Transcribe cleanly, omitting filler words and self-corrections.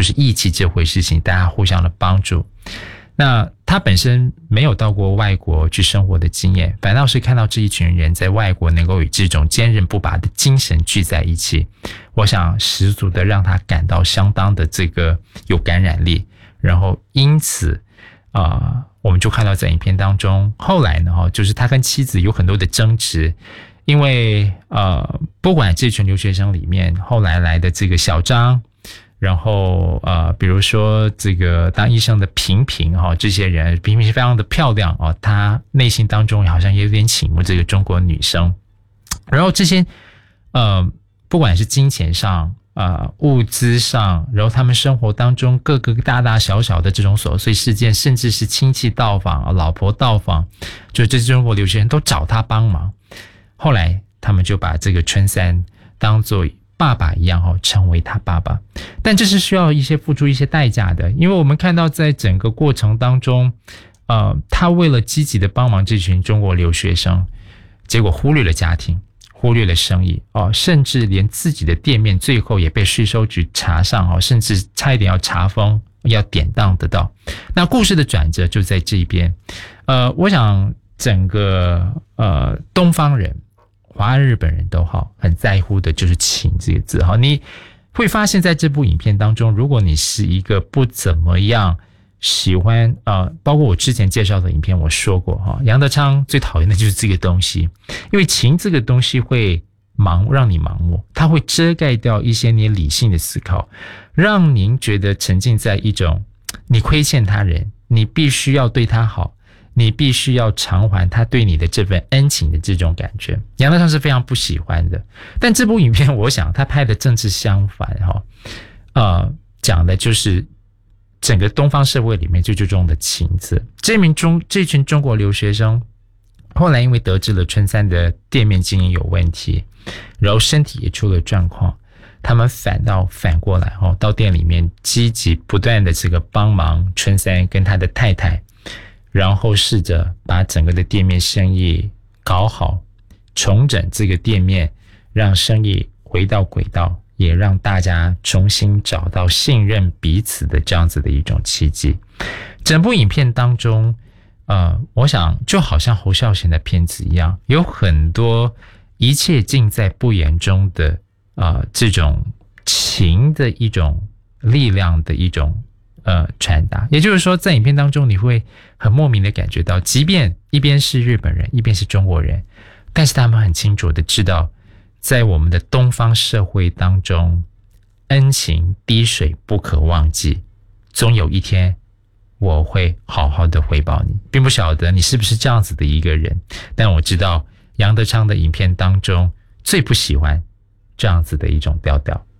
就是义气这回事情，大家互相的帮助。那他本身没有到过外国去生活的经验，反倒是看到这一群人在外国能够与这种坚韧不拔的精神聚在一起，我想十足的让他感到相当的这个有感染力。然后因此我们就看到在影片当中，后来呢就是他跟妻子有很多的争执，因为不管这群留学生里面后来来的这个小张，然后比如说这个当医生的平平这些人，平平是非常的漂亮他内心当中好像也有点倾慕这个中国女生。然后这些不管是金钱上物资上，然后他们生活当中各个大大小小的这种琐碎事件，甚至是亲戚到访老婆到访，就这些中国留学生都找他帮忙。后来他们就把这个春山当作爸爸一样成为他爸爸。但这是需要付出一些代价的，因为我们看到在整个过程当中他为了积极的帮忙这群中国留学生，结果忽略了家庭，忽略了生意甚至连自己的店面最后也被税收局查上甚至差一点要查封，要典当得到。那故事的转折就在这边。我想整个东方人，华人日本人都好，很在乎的就是情这个字你会发现在这部影片当中，如果你是一个不怎么样喜欢包括我之前介绍的影片我说过杨德昌最讨厌的就是这个东西，因为情这个东西会让你盲目，它会遮盖掉一些你理性的思考，让您觉得沉浸在一种你亏欠他人，你必须要对他好，你必须要偿还他对你的这份恩情的这种感觉，杨德昌是非常不喜欢的。但这部影片我想他拍的正是相反讲的就是整个东方社会里面最注重的情字。这群中国留学生后来因为得知了春山的店面经营有问题，然后身体也出了状况，他们反过来到店里面积极不断的这个帮忙春山跟他的太太，然后试着把整个的店面生意搞好，重整这个店面，让生意回到轨道，也让大家重新找到信任彼此的这样子的一种契机。整部影片当中我想就好像侯孝贤的片子一样，有很多一切尽在不言中的这种情的一种力量的一种传达。也就是说在影片当中你会很莫名的感觉到，即便一边是日本人一边是中国人，但是他们很清楚的知道，在我们的东方社会当中，恩情滴水不可忘记，总有一天我会好好的回报你。并不晓得你是不是这样子的一个人，但我知道杨德昌的影片当中最不喜欢这样子的一种调调。